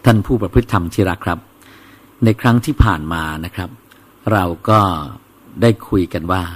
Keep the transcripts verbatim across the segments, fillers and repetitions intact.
ท่านผู้ประพฤติธรรมที่รักครับในครั้งที่ผ่านมานะครับเราก็ได้คุยกันว่า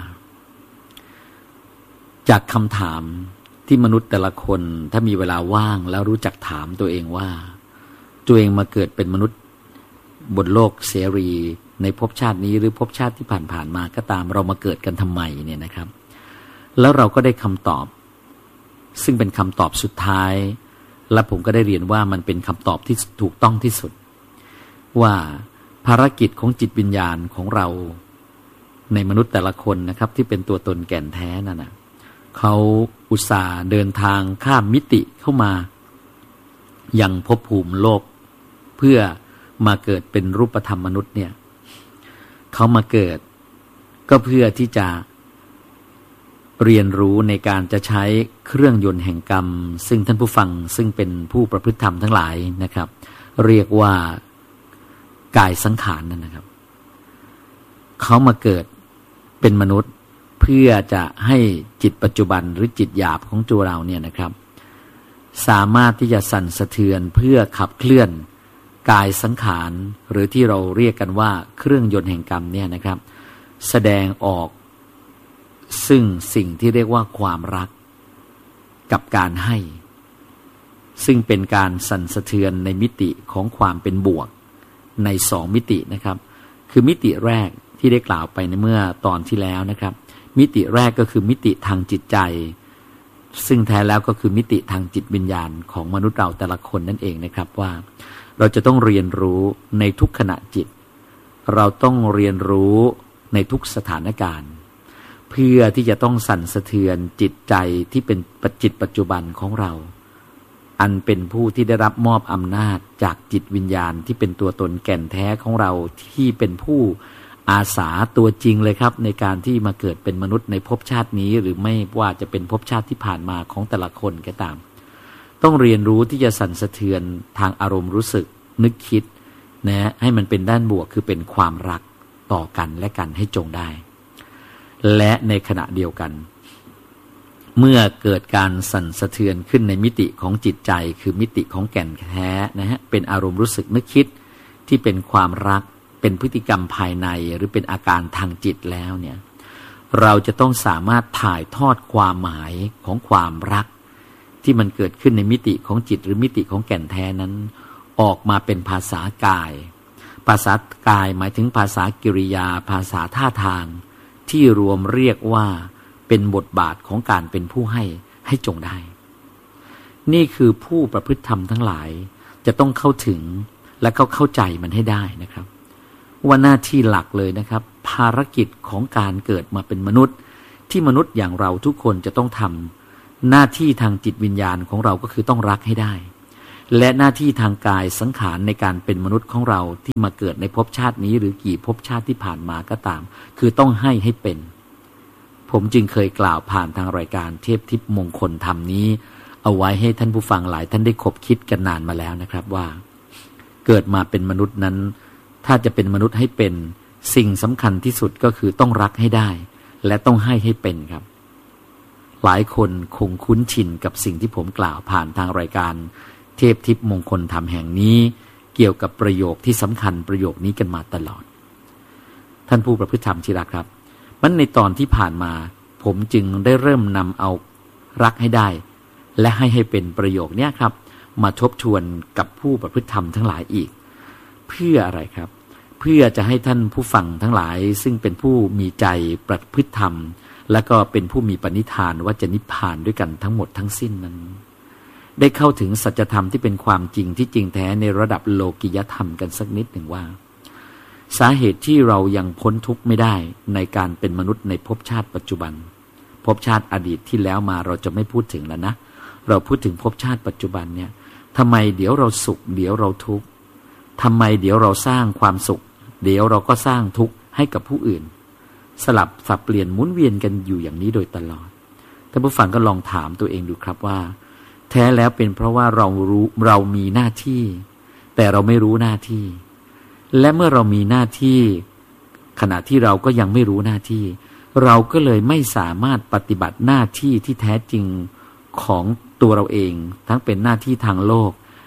จากคำถามที่มนุษย์แต่ละคนถ้ามีเวลาว่างแล้วรู้จักถามตัวเองว่าตัวเองมาเกิดเป็นมนุษย์บนโลกเสรีในภพชาตินี้หรือภพชาติที่ผ่านๆมาก็ตามเรามาเกิดกันทำไมเนี่ยนะครับแล้วเราก็ได้คำตอบซึ่งเป็นคำตอบสุดท้ายและผมก็ได้เรียนว่ามันเป็นคำตอบที่ถูกต้องที่สุดว่าภารกิจของจิตวิญญาณของเราในมนุษย์แต่ละคนนะครับที่เป็นตัวตนแก่นแท้นั่นนะเขาอุตส่าห์เดินทางข้ามมิติเข้ามายังภพภูมิโลกเพื่อมาเกิดเป็นรูปธรรมมนุษย์เนี่ยเขามาเกิดก็เพื่อที่จะเรียนรู้ในการจะใช้เครื่องยนต์แห่งกรรมซึ่งท่านผู้ฟังซึ่งเป็นผู้ประพฤติธรรมทั้งหลายนะครับเรียกว่ากายสังขารนั่นนะครับเขามาเกิดเป็นมนุษย์เพื่อจะให้จิตปัจจุบันหรือจิตหยาบของตัวเราเนี่ยนะครับสามารถที่จะสั่นสะเทือนเพื่อขับเคลื่อนกายสังขารหรือที่เราเรียกกันว่าเครื่องยนต์แห่งกรรมเนี่ยนะครับแสดงออกซึ่งสิ่งที่เรียกว่าความรักกับการให้ซึ่งเป็นการสั่นสะเทือนในมิติของความเป็นบวกในสองมิตินะครับคือมิติแรกที่ได้กล่าวไปในเมื่อตอนที่แล้วนะครับมิติแรกก็คือมิติทางจิตใจซึ่งแท้แล้วก็คือมิติทางจิตวิญญาณของมนุษย์เราแต่ละคนนั่นเองนะครับว่าเราจะต้องเรียนรู้ในทุกขณะจิตเราต้องเรียนรู้ในทุกสถานการณ์เพื่อที่จะต้องสั่นสะเทือนจิตใจที่เป็นจิตปัจจุบันของเราอันเป็นผู้ที่ได้รับมอบอำนาจจากจิตวิญญาณที่เป็นตัวตนแก่นแท้ของเราที่เป็นผู้อาสาตัวจริงเลยครับในการที่มาเกิดเป็นมนุษย์ในภพชาตินี้หรือไม่ว่าจะเป็นภพชาติที่ผ่านมาของแต่ละคนก็ตามต้องเรียนรู้ที่จะสั่นสะเทือนทางอารมณ์รู้สึกนึกคิดนะให้มันเป็นด้านบวกคือเป็นความรักต่อกันและกันให้จงได้และในขณะเดียวกันเมื่อเกิดการสั่นสะเทือนขึ้นในมิติของจิตใจคือมิติของแก่นแท้นะฮะเป็นอารมณ์รู้สึกนึกคิดที่เป็นความรักเป็นพฤติกรรมภายในหรือเป็นอาการทางจิตแล้วเนี่ยเราจะต้องสามารถถ่ายทอดความหมายของความรักที่มันเกิดขึ้นในมิติของจิตหรือมิติของแก่นแท้นั้นออกมาเป็นภาษากายภาษากายหมายถึงภาษากิริยาภาษาท่าทางที่รวมเรียกว่าเป็นบทบาทของการเป็นผู้ให้ให้จงได้นี่คือผู้ประพฤติธรรมทั้งหลายจะต้องเข้าถึงและเขาเข้าใจมันให้ได้นะครับว่าหน้าที่หลักเลยนะครับภารกิจของการเกิดมาเป็นมนุษย์ที่มนุษย์อย่างเราทุกคนจะต้องทำหน้าที่ทางจิตวิญญาณของเราก็คือต้องรักให้ได้และหน้าที่ทางกายสังขารในการเป็นมนุษย์ของเราที่มาเกิดในภพชาตินี้หรือกี่ภพชาติที่ผ่านมาก็ตามคือต้องให้ให้เป็นผมจึงเคยกล่าวผ่านทางรายการเทพทิพย์มงคลธรรมนี้เอาไว้ให้ท่านผู้ฟังหลายท่านได้คบคิดกันนานมาแล้วนะครับว่าเกิดมาเป็นมนุษย์นั้นถ้าจะเป็นมนุษย์ให้เป็นสิ่งสำคัญที่สุดก็คือต้องรักให้ได้และต้องให้ให้เป็นครับหลายคนคงคุ้นชินกับสิ่งที่ผมกล่าวผ่านทางรายการเทพทิพย์มงคลธรรมแห่งนี้เกี่ยวกับประโยคที่สำคัญประโยคนี้กันมาตลอดท่านผู้ประพฤติธรรมที่รักครับมันในตอนที่ผ่านมาผมจึงได้เริ่มนำเอารักให้ได้และให้ให้เป็นประโยคนี้ครับมาทบทวนกับผู้ประพฤติธรรมทั้งหลายอีกเพื่ออะไรครับเพื่อจะให้ท่านผู้ฟังทั้งหลายซึ่งเป็นผู้มีใจประพฤติธรรมและก็เป็นผู้มีปณิธานว่าจะนิพพานด้วยกันทั้งหมดทั้งสิ้นนั้นได้เข้าถึงสัจธรรมที่เป็นความจริงที่จริงแท้ในระดับโลกิยธรรมกันสักนิดหนึ่งว่าสาเหตุที่เรายังพ้นทุกข์ไม่ได้ในการเป็นมนุษย์ในภพชาติปัจจุบันภพชาติอดีตที่แล้วมาเราจะไม่พูดถึงแล้วนะเราพูดถึงภพชาติปัจจุบันเนี่ยทำไมเดี๋ยวเราสุขเดี๋ยวเราทุกข์ทำไมเดี๋ยวเราสร้างความสุขเดี๋ยวเราก็สร้างทุกข์ให้กับผู้อื่นสลับสับเปลี่ยนหมุนเวียนกันอยู่อย่างนี้โดยตลอดท่านผู้ฟังก็ลองถามตัวเองดูครับว่าแท้แล้วเป็นเพราะว่าเรารู้เรามีหน้าที่แต่เราไม่รู้หน้าที่และเมื่อเรามีหน้าที่ขณะที่เราก็ยังไม่รู้หน้าที่เราก็เลยไม่สามารถปฏิบัติหน้าที่ที่แท้จริงของตัวเราเองทั้งเป็นหน้าที่ทางโลก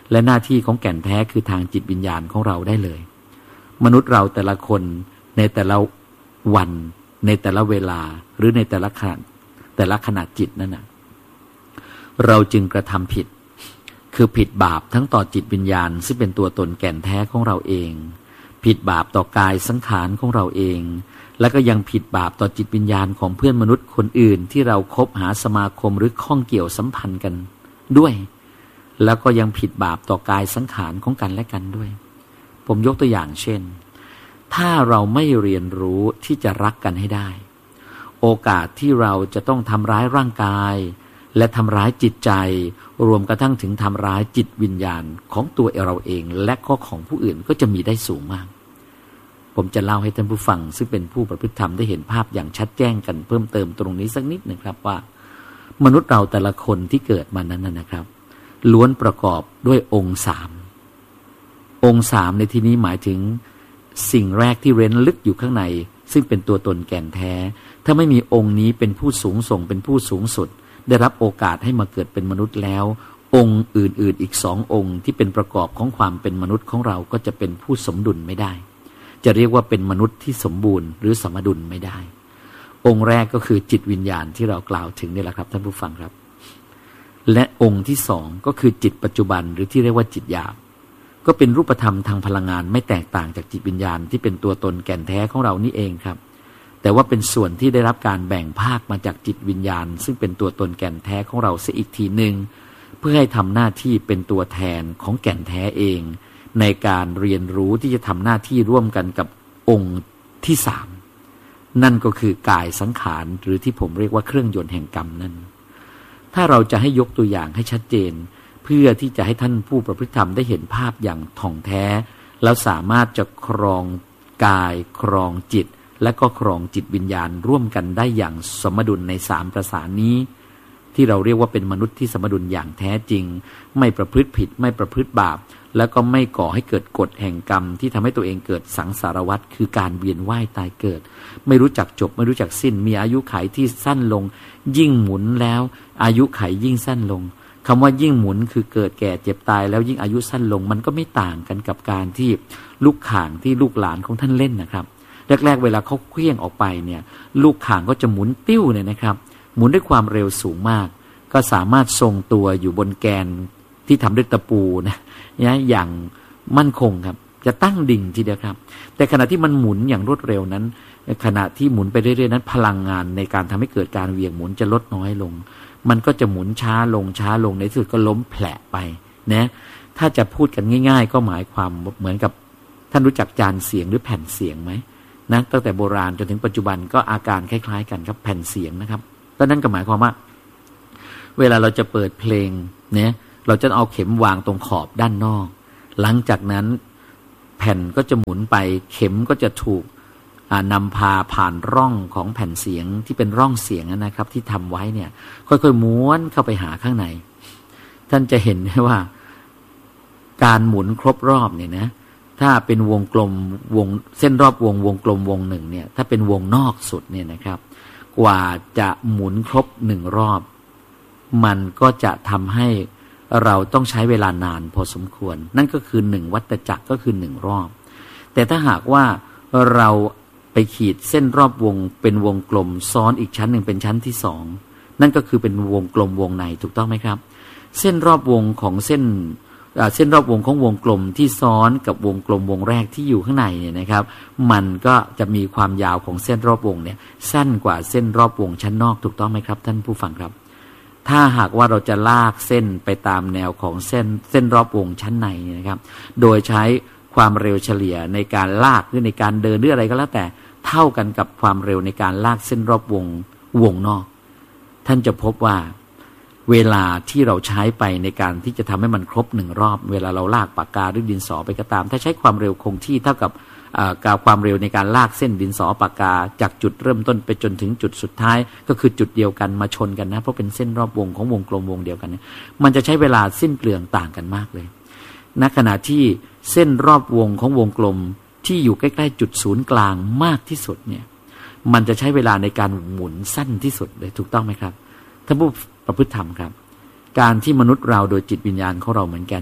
และหน้าที่ของแก่นแท้คือทางจิตวิญญาณของเราได้เลยมนุษย์เราแต่ละคนในแต่ละวันในแต่ละเวลาหรือในแต่ละขณะแต่ละขณะจิตนั่นน่ะเราจึงกระทำผิดคือผิดบาปทั้งต่อจิตวิญญาณซึ่งเป็นตัวตนแก่นแท้ของเราเองผิดบาปต่อกายสังขารของเราเองและก็ยังผิดบาปต่อจิตวิญญาณของเพื่อนมนุษย์คนอื่นที่เราคบหาสมาคมหรือข้องเกี่ยวสัมพันธ์กันด้วยแล้วก็ยังผิดบาปต่อกายสังขารของกันและกันด้วยผมยกตัวอย่างเช่นถ้าเราไม่เรียนรู้ที่จะรักกันให้ได้โอกาสที่เราจะต้องทำร้ายร่างกายและทำร้ายจิตใจรวมกระทั่งถึงทำร้ายจิตวิญญาณของตัวเราเองและก็ของผู้อื่นก็จะมีได้สูงมากผมจะเล่าให้ท่านผู้ฟังซึ่งเป็นผู้ประพฤติธรรมได้เห็นภาพอย่างชัดแจ้งกันเพิ่มเติมตรงนี้สักนิดนึงครับว่ามนุษย์เราแต่ละคนที่เกิดมานั้นนะครับล้วนประกอบด้วยองค์สามองค์สามในที่นี้หมายถึงสิ่งแรกที่เร้นลึกอยู่ข้างในซึ่งเป็นตัวตนแก่นแท้ถ้าไม่มีองค์นี้เป็นผู้สูงส่งเป็นผู้สูงสุดได้รับโอกาสให้มาเกิดเป็นมนุษย์แล้วองค์อื่นๆอีกสององค์ที่เป็นประกอบของความเป็นมนุษย์ของเราก็จะเป็นผู้สมดุลไม่ได้จะเรียกว่าเป็นมนุษย์ที่สมบูรณ์หรือสมดุลไม่ได้องค์แรกก็คือจิตวิญญาณที่เรากล่าวถึงนี่แหละครับท่านผู้ฟังครับและองค์ที่สองก็คือจิตปัจจุบันหรือที่เรียกว่าจิตหยาบก็เป็นรูปธรรมทางพลังงานไม่แตกต่างจากจิตวิญญาณที่เป็นตัวตนแก่นแท้ของเรานี่เองครับแต่ว่าเป็นส่วนที่ได้รับการแบ่งภาคมาจากจิตวิญญาณซึ่งเป็นตัวตนแก่นแท้ของเราเสียอีกทีหนึ่งเพื่อให้ทำหน้าที่เป็นตัวแทนของแก่นแท้เองในการเรียนรู้ที่จะทำหน้าที่ร่วมกันกับองค์ที่สามนั่นก็คือกายสังขารหรือที่ผมเรียกว่าเครื่องยนต์แห่งกรรมนั่นถ้าเราจะให้ยกตัวอย่างให้ชัดเจนเพื่อที่จะให้ท่านผู้ประพฤติธรรมได้เห็นภาพอย่างถ่องแท้แล้วสามารถจะครองกายครองจิตและก็ครองจิตวิญญาณร่วมกันได้อย่างสมดุลในสามประสานนี้ที่เราเรียกว่าเป็นมนุษย์ที่สมดุลอย่างแท้จริงไม่ประพฤติผิดไม่ประพฤติบาปแล้วก็ไม่ก่อให้เกิดกฎแห่งกรรมที่ทำให้ตัวเองเกิดสังสารวัฏคือการเวียนว่ายตายเกิดไม่รู้จักจบไม่รู้จักสิ้นมีอายุขัยที่สั้นลงยิ่งหมุนแล้วอายุขัยยิ่งสั้นลงคำว่ายิ่งหมุนคือเกิดแก่เจ็บตายแล้วยิ่งอายุสั้นลงมันก็ไม่ต่างกันกับการที่ลูกข่างที่ลูกหลานของท่านเล่นนะครับแรกๆเวลาเขาเคลื่อนออกไปเนี่ยลูกข่างก็จะหมุนติ้วเนี่ยนะครับหมุนด้วยความเร็วสูงมากก็สามารถทรงตัวอยู่บนแกนที่ทำด้วยตะปูนะอย่างมั่นคงครับจะตั้งดิ่งทีเดียวครับแต่ขณะที่มันหมุนอย่างรวดเร็วนั้นขณะที่หมุนไปเรื่อยๆนั้นพลังงานในการทำให้เกิดการเหวี่ยงหมุนจะลดน้อยลงมันก็จะหมุนช้าลงช้าลงในที่สุดก็ล้มแผลไปนะถ้าจะพูดกันง่ายๆก็หมายความเหมือนกับท่านรู้จักจานเสียงหรือแผ่นเสียงไหมนะตั้งแต่โบราณจนถึงปัจจุบันก็อาการคล้ายๆกันครับแผ่นเสียงนะครับก็นั่นก็หมายความว่าเวลาเราจะเปิดเพลงเนี่ยเราจะเอาเข็มวางตรงขอบด้านนอกหลังจากนั้นแผ่นก็จะหมุนไปเข็มก็จะถูกนำพาผ่านร่องของแผ่นเสียงที่เป็นร่องเสียงนะครับที่ทำไว้เนี่ยค่อยๆม้วนเข้าไปหาข้างในท่านจะเห็นว่าการหมุนครบรอบเนี่ยนะถ้าเป็นวงกลมวงเส้นรอบวงวงกลมวงหนึ่งเนี่ยถ้าเป็นวงนอกสุดเนี่ยนะครับกว่าจะหมุนครบหนึ่งรอบมันก็จะทำให้เราต้องใช้เวลานานพอสมควรนั่นก็คือหนึ่งวัฏจักรก็คือหนึ่งรอบแต่ถ้าหากว่าเราไปขีดเส้นรอบวงเป็นวงกลมซ้อนอีกชั้นหนึ่งเป็นชั้นที่สองนั่นก็คือเป็นวงกลมวงในถูกต้องไหมครับเส้นรอบวงของเส้นเส้นรอบวงของวงกลมที่ซ้อนกับวงกลมวงแรกที่อยู่ข้างในเนี่ยนะครับมันก็จะมีความยาวของเส้นรอบวงเนี่ยสั้นกว่าเส้นรอบวงชั้นนอกถูกต้องไหมครับท่านผู้ฟังครับถ้าหากว่าเราจะลากเส้นไปตามแนวของเส้นเส้นรอบวงชั้นในนะครับโดยใช้ความเร็วเฉลี่ยในการลากหรือในการเดินหรืออะไรก็แล้วแต่เท่ากันกับความเร็วในการลากเส้นรอบวงวงนอกท่านจะพบว่าเวลาที่เราใช้ไปในการที่จะทำให้มันครบหนึ่งรอบเวลาเราลากปากกาหรือดินสอไปก็ตามถ้าใช้ความเร็วคงที่เท่ากับกับความเร็วในการลากเส้นดินสอปากกาจากจุดเริ่มต้นไปจนถึงจุดสุดท้ายก็คือจุดเดียวกันมาชนกันนะเพราะเป็นเส้นรอบวงของวงกลมวงเดียวกันนะมันจะใช้เวลาสิ้นเปลืองต่างกันมากเลยณขณะที่เส้นรอบวงของวงกลมที่อยู่ใกล้ๆจุดศูนย์กลางมากที่สุดเนี่ยมันจะใช้เวลาในการหมุนสั้นที่สุดเลยถูกต้องไหมครับท่านผู้ประพฤติธรรมครับการที่มนุษย์เราโดยจิตวิญญาณของเราเหมือนกัน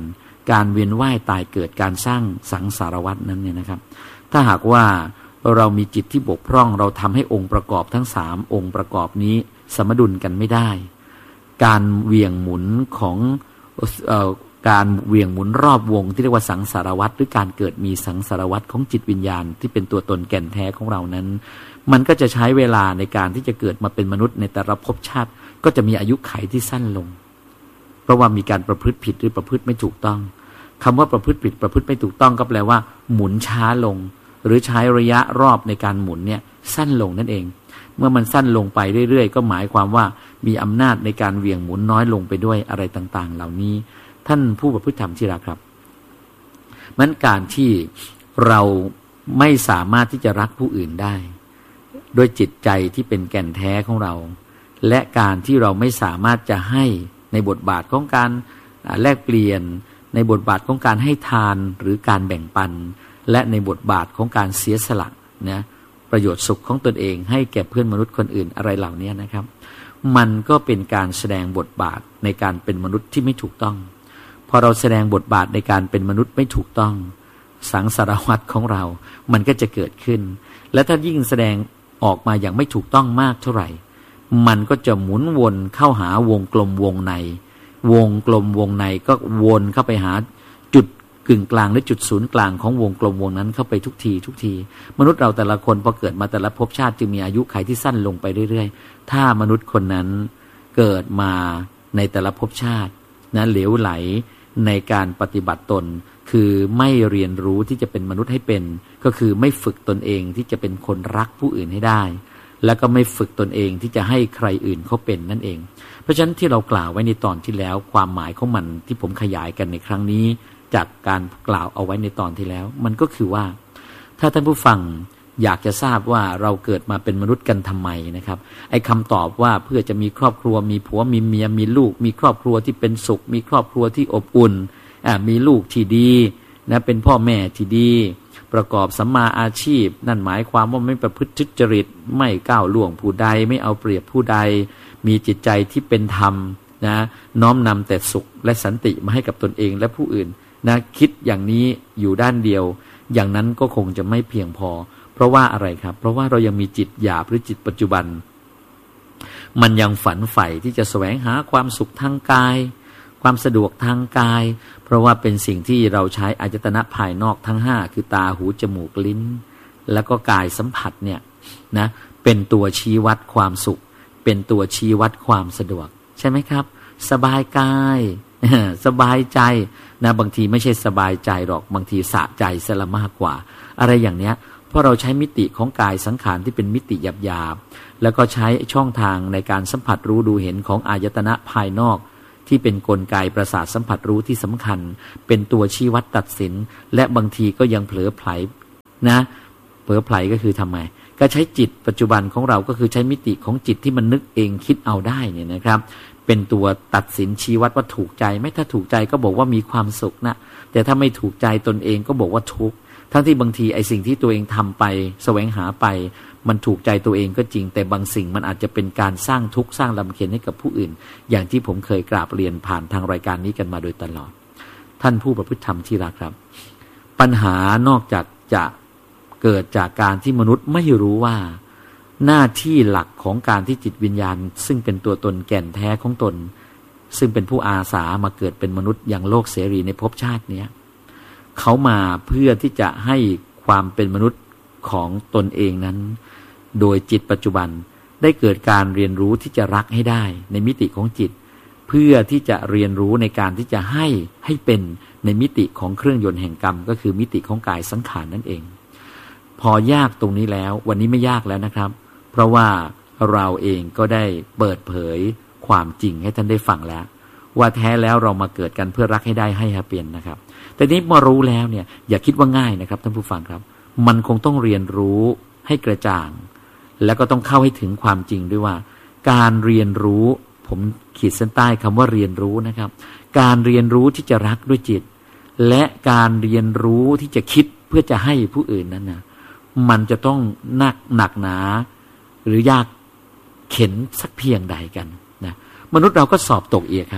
การเวียนว่ายตายเกิดการสร้างสังสารวัฏนั้นเนี่ยนะครับถ้าหากว่าเรามีจิตที่บกพร่องเราทำให้องค์ประกอบทั้งสามองค์ประกอบนี้สมดุลกันไม่ได้การเหวี่ยงหมุนของเอ่อการเหวี่ยงหมุนรอบวงที่เรียกว่าสังสารวัฏหรือการเกิดมีสังสารวัฏของจิตวิญญาณที่เป็นตัวตนแก่นแท้ของเรานั้นมันก็จะใช้เวลาในการที่จะเกิดมาเป็นมนุษย์ในแต่ละภพชาติก็จะมีอายุขัยที่สั้นลงเพราะว่ามีการประพฤติผิดหรือประพฤติไม่ถูกต้องคำว่าประพฤติผิดประพฤติไม่ถูกต้องก็แปลว่าหมุนช้าลงหรือใช้ระยะรอบในการหมุนเนี่ยสั้นลงนั่นเองเมื่อมันสั้นลงไปเรื่อยๆก็หมายความว่ามีอำนาจในการเหวี่ยงหมุนน้อยลงไปด้วยอะไรต่างๆเหล่านี้ท่านผู้ประพฤติธรรมที่รักครับมันการที่เราไม่สามารถที่จะรักผู้อื่นได้โดยจิตใจที่เป็นแก่นแท้ของเราและการที่เราไม่สามารถจะให้ในบทบาทของการแลกเปลี่ยนในบทบาทของการให้ทานหรือการแบ่งปันและในบทบาทของการเสียสละนะประโยชน์สุขของตนเองให้แก่เพื่อนมนุษย์คนอื่นอะไรเหล่านี้นะครับมันก็เป็นการแสดงบทบาทในการเป็นมนุษย์ที่ไม่ถูกต้องพอเราแสดงบทบาทในการเป็นมนุษย์ไม่ถูกต้องสังสารวัฏของเรามันก็จะเกิดขึ้นและถ้ายิ่งแสดงออกมาอย่างไม่ถูกต้องมากเท่าไหร่มันก็จะหมุนวนเข้าหาวงกลมวงในวงกลมวงในก็วนเข้าไปหาจุดกึ่งกลางหรือจุดศูนย์กลางของวงกลมวงนั้นเข้าไปทุกทีทุกทีมนุษย์เราแต่ละคนพอเกิดมาแต่ละภพชาติจึงมีอายุขัยที่สั้นลงไปเรื่อยๆถ้ามนุษย์คนนั้นเกิดมาในแต่ละภพชาตินะเหลวไหลในการปฏิบัติตนคือไม่เรียนรู้ที่จะเป็นมนุษย์ให้เป็นก็คือไม่ฝึกตนเองที่จะเป็นคนรักผู้อื่นให้ได้แล้วก็ไม่ฝึกตนเองที่จะให้ใครอื่นเขาเป็นนั่นเองเพราะฉะนั้นที่เรากล่าวไว้ในตอนที่แล้วความหมายของมันที่ผมขยายกันในครั้งนี้จากการกล่าวเอาไว้ในตอนที่แล้วมันก็คือว่าถ้าท่านผู้ฟังอยากจะทราบว่าเราเกิดมาเป็นมนุษย์กันทำไมนะครับไอ้คำตอบว่าเพื่อจะมีครอบครัวมีผัวมีเมียมีลูกมีครอบครัวที่เป็นสุขมีครอบครัวที่อบอุ่นอ่ามีลูกที่ดีนะเป็นพ่อแม่ที่ดีประกอบสัมมาอาชีพนั่นหมายความว่าไม่ประพฤติทุจริตไม่ก้าวล่วงผู้ใดไม่เอาเปรียบผู้ใดมีจิตใจที่เป็นธรรมนะน้อมนำแต่สุขและสันติมาให้กับตนเองและผู้อื่นนะคิดอย่างนี้อยู่ด้านเดียวอย่างนั้นก็คงจะไม่เพียงพอเพราะว่าอะไรครับเพราะว่าเรายังมีจิตหยาบหรือจิตปัจจุบันมันยังฝันใฝ่ที่จะแสวงหาความสุขทางกายความสะดวกทางกายเพราะว่าเป็นสิ่งที่เราใช้อายตนะภายนอกทั้งห้าคือตาหูจมูกลิ้นแล้วก็กายสัมผัสเนี่ยนะเป็นตัวชี้วัดความสุขเป็นตัวชี้วัดความสะดวกใช่ไหมครับสบายกายสบายใจนะบางทีไม่ใช่สบายใจหรอกบางทีสะใจซะละมากกว่าอะไรอย่างเนี้ยเพราะเราใช้มิติของกายสังขารที่เป็นมิติหยาบๆแล้วก็ใช้ช่องทางในการสัมผัสรู้ดูเห็นของอายตนะภายนอกที่เป็นกลไกประสาทสัมผัสรู้ที่สำคัญเป็นตัวชี้วัดตัดสินและบางทีก็ยังเผลอไผลนะเผลอไผลก็คือทำไมก็ใช้จิตปัจจุบันของเราก็คือใช้มิติของจิตที่มันนึกเองคิดเอาได้เนี่ยนะครับเป็นตัวตัดสินชี้วัดว่าถูกใจไม่ถ้าถูกใจก็บอกว่ามีความสุขนะแต่ถ้าไม่ถูกใจตนเองก็บอกว่าทุกข์ทั้งที่บางทีไอ้สิ่งที่ตัวเองทำไปแสวงหาไปมันถูกใจตัวเองก็จริงแต่บางสิ่งมันอาจจะเป็นการสร้างทุกข์สร้างลำเค็ญให้กับผู้อื่นอย่างที่ผมเคยกราบเรียนผ่านทางรายการนี้กันมาโดยตลอดท่านผู้ประพฤติธรรมที่รักครับปัญหานอกจากจะเกิดจากการที่มนุษย์ไม่รู้ว่าหน้าที่หลักของการที่จิตวิญญาณซึ่งเป็นตัวตนแก่นแท้ของตนซึ่งเป็นผู้อาสามาเกิดเป็นมนุษย์อย่างโลกเสรีในภพชาตินี้เขามาเพื่อที่จะให้ความเป็นมนุษย์ของตนเองนั้นโดยจิตปัจจุบันได้เกิดการเรียนรู้ที่จะรักให้ได้ในมิติของจิตเพื่อที่จะเรียนรู้ในการที่จะให้ให้เป็นในมิติของเครื่องยนต์แห่งกรรมก็คือมิติของกายสังขารนั่นเองพอยากตรงนี้แล้ววันนี้ไม่ยากแล้วนะครับเพราะว่าเราเองก็ได้เปิดเผยความจริงให้ท่านได้ฟังแล้วว่าแท้แล้วเรามาเกิดกันเพื่อรักให้ได้ให้เปลี่ยนนะครับแต่นี้เมื่อรู้แล้วเนี่ยอย่าคิดว่าง่ายนะครับท่านผู้ฟังครับมันคงต้องเรียนรู้ให้กระจ่างแล้วก็ต้องเข้าให้ถึงความจริงด้วยว่าการเรียนรู้ผมขีดเส้นใต้คำว่าเรียนรู้นะครับการเรียนรู้ที่จะรักด้วยจิตและการเรียนรู้ที่จะคิดเพื่อจะให้ผู้อื่นนั้นนะมันจะต้องหนักหนักหนาหรือยากเข็นสักเพียงใดกันนะมนุษย์เราก็สอบตกเอียครับ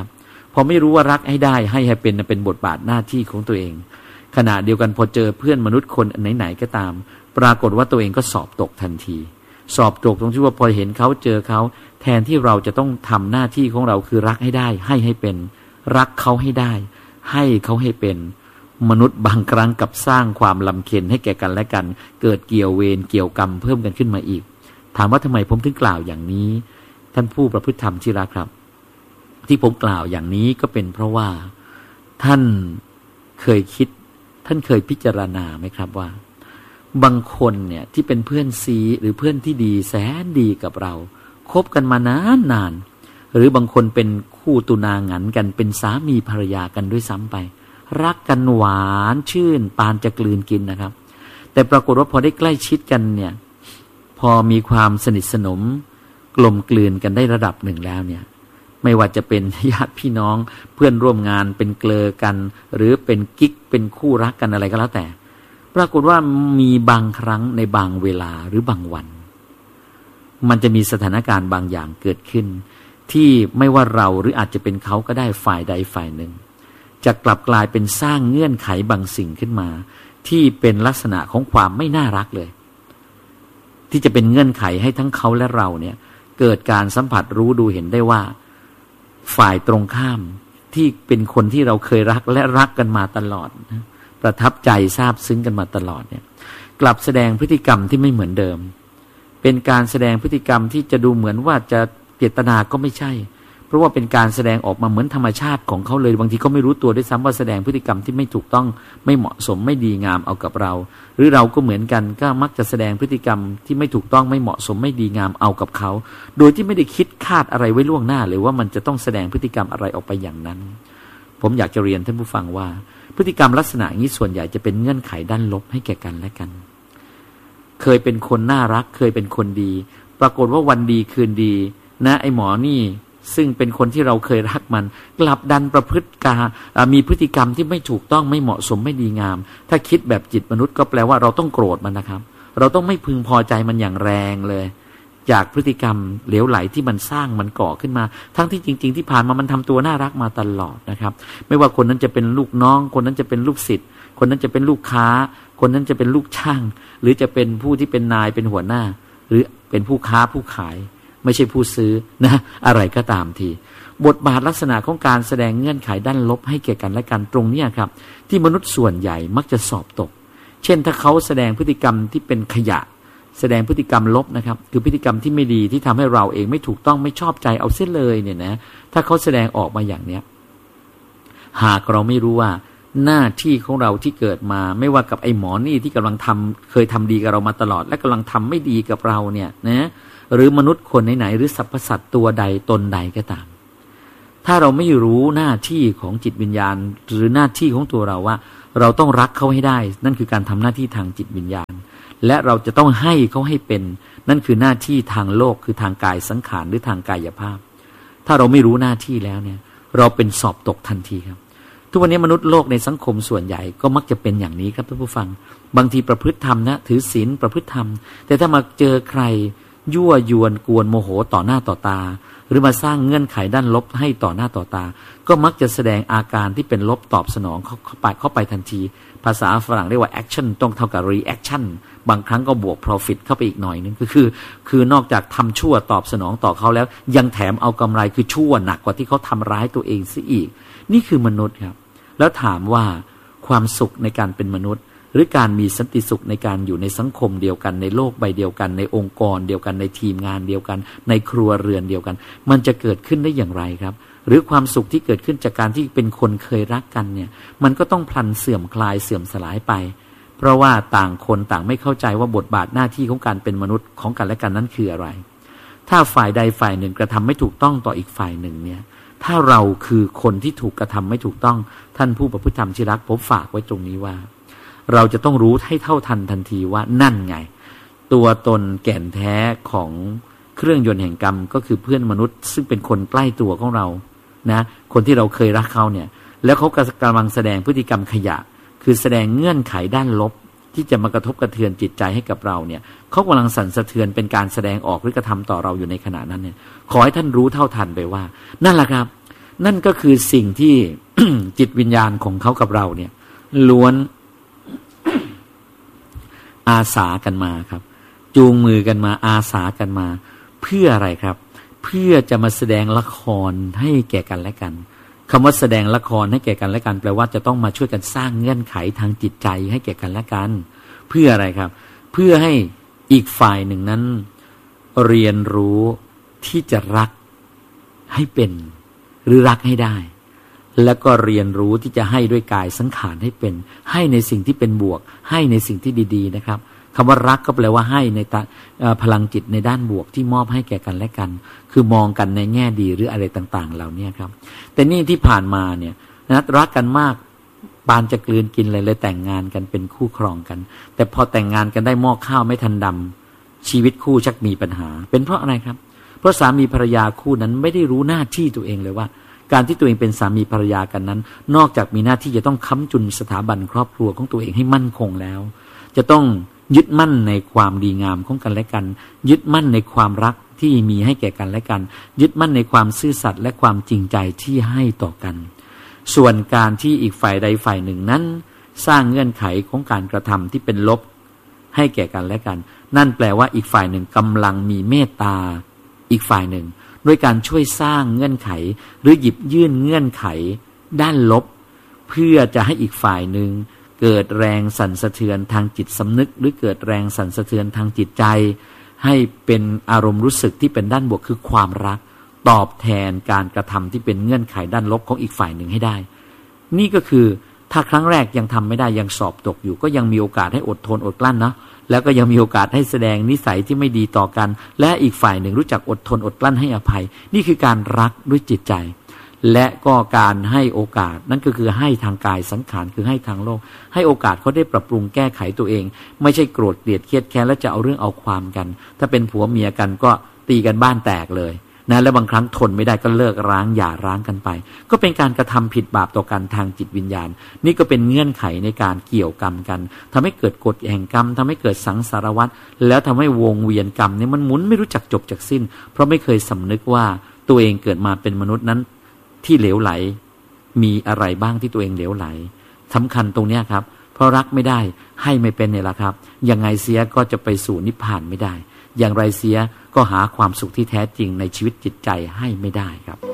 พอไม่รู้ว่ารักให้ได้ให้ให้เป็นเป็นบทบาทหน้าที่ของตัวเองขณะเดียวกันพอเจอเพื่อนมนุษย์คนไหนๆก็ตามปรากฏว่าตัวเองก็สอบตกทันทีสอบตกตรงที่ว่าพอเห็นเขาเจอเขาแทนที่เราจะต้องทำหน้าที่ของเราคือรักให้ได้ให้ให้เป็นรักเขาให้ได้ให้เขาให้เป็นมนุษย์บางครั้งกับสร้างความลำเค็ญให้แก่กันและกันเกิดเกี่ยวเวรเกี่ยวกรรมเพิ่มกันขึ้นมาอีกถามว่าทำไมผมถึงกล่าวอย่างนี้ท่านผู้ประพฤติธรรมที่รักครับที่ผมกล่าวอย่างนี้ก็เป็นเพราะว่าท่านเคยคิดท่านเคยพิจารณาไหมครับว่าบางคนเนี่ยที่เป็นเพื่อนซีหรือเพื่อนที่ดีแสนดีกับเราคบกันมานานนานหรือบางคนเป็นคู่ตุนาหงันกันเป็นสามีภรรยากันด้วยซ้ำไปรักกันหวานชื่นปานจะกลืนกินนะครับแต่ปรากฏว่าพอได้ใกล้ชิดกันเนี่ยพอมีความสนิทสนมกลมกลืนกันได้ระดับหนึ่งแล้วเนี่ยไม่ว่าจะเป็นญาติพี่น้องเพื่อนร่วมงานเป็นเกลอกันหรือเป็นกิ๊กเป็นคู่รักกันอะไรก็แล้วแต่ปรากฏว่ามีบางครั้งในบางเวลาหรือบางวันมันจะมีสถานการณ์บางอย่างเกิดขึ้นที่ไม่ว่าเราหรืออาจจะเป็นเขาก็ได้ฝ่ายใดฝ่ายหนึ่งจะกลับกลายเป็นสร้างเงื่อนไขบางสิ่งขึ้นมาที่เป็นลักษณะของความไม่น่ารักเลยที่จะเป็นเงื่อนไขให้ทั้งเขาและเราเนี่ยเกิดการสัมผัสรู้ดูเห็นได้ว่าฝ่ายตรงข้ามที่เป็นคนที่เราเคยรักและรักกันมาตลอดนะประทับใจซาบซึ้งกันมาตลอดเนี่ยกลับแสดงพฤติกรรมที่ไม่เหมือนเดิมเป็นการแสดงพฤติกรรมที่จะดูเหมือนว่าจะเจตนาก็ไม่ใช่เพราะว่าเป็นการแสดงออกมาเหมือนธรรมชาติของเขาเลยบางทีเขาไม่รู้ตัวด้วยซ้ำว่าแสดงพฤติกรรมที่ไม่ถูกต้องไม่เหมาะสมไม่ดีงามเอากับเราหรือเราก็เหมือนกันก็มักจะแสดงพฤติกรรมที่ไม่ถูกต้องไม่เหมาะสมไม่ดีงามเอากับเขาโดยที่ไม่ได้คิดคาดอะไรไว้ล่วงหน้าเลยว่ามันจะต้องแสดงพฤติกรรมอะไรออกไปอย่างนั้นผมอยากจะเรียนท่านผู้ฟังว่าพฤติกรรมลักษณะนี้ส่วนใหญ่จะเป็นเงื่อนไขด้านลบให้แก่กันและกันเคยเป็นคนน่ารักเคยเป็นคนดีปรากฏว่าวันดีคืนดีนะไอ้หมอนี่ซึ่งเป็นคนที่เราเคยรักมันกลับดันประพฤติการมีพฤติกรรมที่ไม่ถูกต้องไม่เหมาะสมไม่ดีงามถ้าคิดแบบจิตมนุษย์ก็แปลว่าเราต้องโกรธมันนะครับเราต้องไม่พึงพอใจมันอย่างแรงเลยจากพฤติกรรมเหลวไหลที่มันสร้างมันก่อขึ้นมาทั้งที่จริงๆที่ผ่านมามันทำตัวน่ารักมาตลอดนะครับไม่ว่าคนนั้นจะเป็นลูกน้องคนนั้นจะเป็นลูกศิษย์คนนั้นจะเป็นลูกค้าคนนั้นจะเป็นลูกช่างหรือจะเป็นผู้ที่เป็นนายเป็นหัวหน้าหรือเป็นผู้ค้าผู้ขายไม่ใช่ผู้ซื้อนะอะไรก็ตามทีบทบาทลักษณะของการแสดงเงื่อนไขด้านลบให้แก่กันและกันตรงนี้ครับที่มนุษย์ส่วนใหญ่มักจะสอบตกเช่นถ้าเขาแสดงพฤติกรรมที่เป็นขยะแสดงพฤติกรรมลบนะครับคือพฤติกรรมที่ไม่ดีที่ทำให้เราเองไม่ถูกต้องไม่ชอบใจเอาเสียเลยเนี่ยนะถ้าเขาแสดงออกมาอย่างเนี้ยหากเราไม่รู้ว่าหน้าที่ของเราที่เกิดมาไม่ว่ากับไอ้หมอนี่ที่กำลังทำเคยทำดีกับเรามาตลอดและกำลังทำไม่ดีกับเราเนี่ยนะหรือมนุษย์คนไหนๆหรือสรรพสัตว์ตัวใดตนใดก็ตามถ้าเราไม่รู้หน้าที่ของจิตวิญญาณหรือหน้าที่ของตัวเราว่าเราต้องรักเขาให้ได้นั่นคือการทำหน้าที่ทางจิตวิญญาณและเราจะต้องให้เขาให้เป็นนั่นคือหน้าที่ทางโลกคือทางกายสังขารหรือทางกายภาพถ้าเราไม่รู้หน้าที่แล้วเนี่ยเราเป็นสอบตกทันทีครับทุกวันนี้มนุษย์โลกในสังคมส่วนใหญ่ก็มักจะเป็นอย่างนี้ครับท่านผู้ฟังบางทีประพฤติธรรมนะถือศีลประพฤติธรรมแต่ถ้ามาเจอใครยั่วยวนกวนโมโหต่อหน้าต่อตาหรือมาสร้างเงื่อนไขด้านลบให้ต่อหน้าต่อตาก็มักจะแสดงอาการที่เป็นลบตอบสนองเข้าไปเข้าไปทันทีภาษาฝรั่งเรียกว่า action ต้องเท่ากับ reaction บางครั้งก็บวก profit เข้าไปอีกหน่อยนึงก็คือคือนอกจากทำชั่วตอบสนองต่อเขาแล้วยังแถมเอากำไรคือชั่วหนักกว่าที่เขาทำร้ายตัวเองซะอีกนี่คือมนุษย์ครับแล้วถามว่าความสุขในการเป็นมนุษย์หรือการมีสันติสุขในการอยู่ในสังคมเดียวกันในโลกใบเดียวกันในองค์กรเดียวกันในทีมงานเดียวกันในครัวเรือนเดียวกันมันจะเกิดขึ้นได้อย่างไรครับหรือความสุขที่เกิดขึ้นจากการที่เป็นคนเคยรักกันเนี่ยมันก็ต้องพลันเสื่อมคลายเสื่อมสลายไปเพราะว่าต่างคนต่างไม่เข้าใจว่าบทบาทหน้าที่ของการเป็นมนุษย์ของกันและกันนั้นคืออะไรถ้าฝ่ายใดฝ่ายหนึ่งกระทำไม่ถูกต้องต่ออีกฝ่ายหนึ่งเนี่ยถ้าเราคือคนที่ถูกกระทำไม่ถูกต้องท่านผู้ประพฤติธรรมที่รักผมฝากไว้ตรงนี้ว่าเราจะต้องรู้ให้เท่าทันทันทีว่านั่นไงตัวตนแก่นแท้ของเครื่องยนต์แห่งกรรมก็คือเพื่อนมนุษย์ซึ่งเป็นคนใกล้ตัวของเรานะคนที่เราเคยรักเขาเนี่ยแล้วเขากำลังแสดงพฤติกรรมขยะคือแสดงเงื่อนไขด้านลบที่จะมากระทบกระเทือนจิตใจให้กับเราเนี่ยเขากำลังสั่นสะเทือนเป็นการแสดงออกหรือกระทำต่อเราอยู่ในขณะนั้นเนี่ยขอให้ท่านรู้เท่าทันไปว่านั่นแหละครับนั่นก็คือสิ่งที่ จิตวิญญาณของเขากับเราเนี่ยล้วน อาสากันมาครับจูงมือกันมาอาสากันมาเพื่ออะไรครับเพื่อจะมาแสดงละครให้แก่กันและกันคำว่าแสดงละครให้แก่กันและกันแปลว่าจะต้องมาช่วยกันสร้างเงื่อนไขทางจิตใจให้แก่กันและกันเพื่ออะไรครับเพื่อให้อีกฝ่ายหนึ่งนั้นเรียนรู้ที่จะรักให้เป็นหรือรักให้ได้แล้วก็เรียนรู้ที่จะให้ด้วยกายสังขารให้เป็นให้ในสิ่งที่เป็นบวกให้ในสิ่งที่ดีๆนะครับคำว่ารักก็แปลว่าให้ในพลังจิตในด้านบวกที่มอบให้แก่กันและกันคือมองกันในแง่ดีหรืออะไรต่างๆเหล่านี้ครับแต่นี่ที่ผ่านมาเนี่ยนะรักกันมากปานจะกลืนกินเลยเลยแต่งงานกันเป็นคู่ครองกันแต่พอแต่งงานกันได้หม้อข้าวไม่ทันดำชีวิตคู่ชักมีปัญหาเป็นเพราะอะไรครับเพราะสามีภรรยาคู่นั้นไม่ได้รู้หน้าที่ตัวเองเลยว่าการที่ตัวเองเป็นสามีภรรยากันนั้นนอกจากมีหน้าที่จะต้องค้ำจุนสถาบันครอบครัวของตัวเองให้มั่นคงแล้วจะต้องยึดมั่นในความดีงามของกันและกันยึดมั่นในความรักที่มีให้แก่กันและกันยึดมั่นในความซื่อสัตย์และความจริงใจที่ให้ต่อกันส่วนการที่อีกฝ่ายใดฝ่ายหนึ่งนั้นสร้างเงื่อนไขของการกระทำที่เป็นลบให้แก่กันและกันนั่นแปลว่าอีกฝ่ายหนึ่งกำลังมีเมตตาอีกฝ่ายหนึ่งด้วยการช่วยสร้างเงื่อนไขหรือหยิบยื่นเงื่อนไขด้านลบเพื่อจะให้อีกฝ่ายหนึ่งเกิดแรงสั่นสะเทือนทางจิตสำนึกหรือเกิดแรงสั่นสะเทือนทางจิตใจให้เป็นอารมณ์รู้สึกที่เป็นด้านบวกคือความรักตอบแทนการกระทำที่เป็นเงื่อนไขด้านลบของอีกฝ่ายหนึ่งให้ได้นี่ก็คือถ้าครั้งแรกยังทำไม่ได้ยังสอบตกอยู่ก็ยังมีโอกาสให้อดทนอดกลั้นนะแล้วก็ยังมีโอกาสให้แสดงนิสัยที่ไม่ดีต่อกันและอีกฝ่ายหนึ่งรู้จักอดทนอดกลั้นให้อภัยนี่คือการรักด้วยจิตใจและก็การให้โอกาสนั่นก็คือให้ทางกายสังขารคือให้ทางโลกให้โอกาสเขาได้ปรับปรุงแก้ไขตัวเองไม่ใช่โกรธเกลียดเครียดแค้นแล้วจะเอาเรื่องเอาความกันถ้าเป็นผัวเมียกันก็ตีกันบ้านแตกเลยนะและบางครั้งทนไม่ได้ก็เลิกร้างหย่าร้างกันไปก็เป็นการกระทำผิดบาปต่อกันทางจิตวิญญาณนี่ก็เป็นเงื่อนไขในการเกี่ยวกรรมกันทำให้เกิดกฎแห่งกรรมทำให้เกิดสังสารวัฏแล้วทำให้วงเวียนกรรมเนี่ยมันหมุนไม่รู้จักจบจากสิ้นเพราะไม่เคยสำนึกว่าตัวเองเกิดมาเป็นมนุษย์นั้นที่เหลวไหลมีอะไรบ้างที่ตัวเองเหลวไหลสำคัญตรงนี้ครับเพราะรักไม่ได้ให้ไม่เป็นเนี่ยแหละครับยังไงเสียก็จะไปสู่นิพพานไม่ได้อย่างไรเสียก็หาความสุขที่แท้จริงในชีวิตจิตใจให้ไม่ได้ครับ